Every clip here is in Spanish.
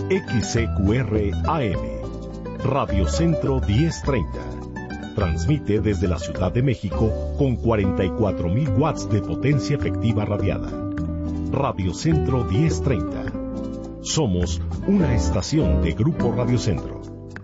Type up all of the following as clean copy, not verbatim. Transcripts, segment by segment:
XCQR AM, Radio Centro 1030. Transmite desde la Ciudad de México con 44,000 watts de potencia efectiva radiada. Radio Centro 1030. Somos una estación de Grupo Radio Centro.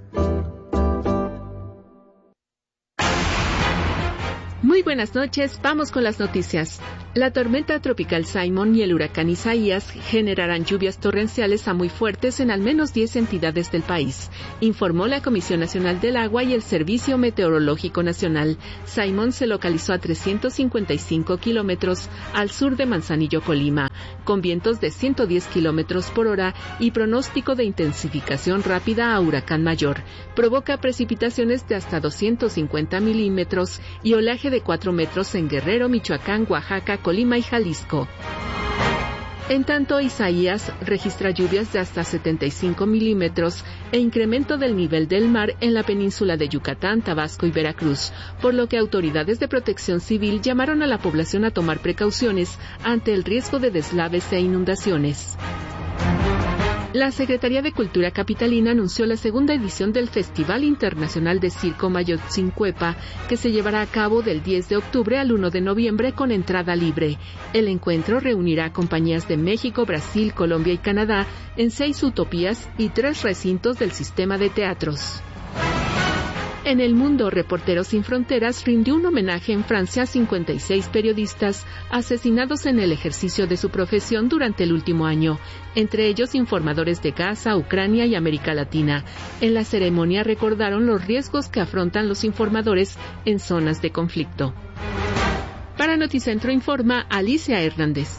Muy buenas noches, vamos con las noticias. La tormenta tropical Simon y el huracán Isaías generarán lluvias torrenciales a muy fuertes en al menos 10 entidades del país, informó la Comisión Nacional del Agua y el Servicio Meteorológico Nacional. Simon se localizó a 355 kilómetros al sur de Manzanillo, Colima, con vientos de 110 kilómetros por hora y pronóstico de intensificación rápida a huracán mayor. Provoca precipitaciones de hasta 250 milímetros y oleaje de 4 metros en Guerrero, Michoacán, Oaxaca, Colima y Jalisco. En tanto, Isaías registra lluvias de hasta 75 milímetros e incremento del nivel del mar en la península de Yucatán, Tabasco y Veracruz, por lo que autoridades de protección civil llamaron a la población a tomar precauciones ante el riesgo de deslaves e inundaciones. La Secretaría de Cultura capitalina anunció la segunda edición del Festival Internacional de Circo Mayotzincuepa, que se llevará a cabo del 10 de octubre al 1 de noviembre con entrada libre. El encuentro reunirá a compañías de México, Brasil, Colombia y Canadá en 6 utopías y 3 recintos del sistema de teatros. En el mundo, Reporteros Sin Fronteras rindió un homenaje en Francia a 56 periodistas asesinados en el ejercicio de su profesión durante el último año, entre ellos informadores de Gaza, Ucrania y América Latina. En la ceremonia recordaron los riesgos que afrontan los informadores en zonas de conflicto. Para Noticentro informa Alicia Hernández.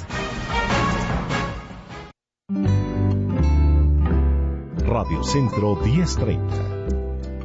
Radio Centro 1030.